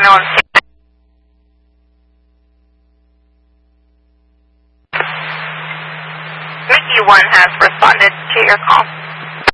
unknown. Mickey 1 has responded to your call.